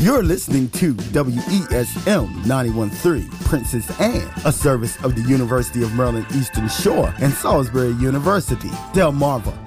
You're listening to WESM 91.3 Princess Anne, a service of the University of Maryland Eastern Shore and Salisbury University, Delmarva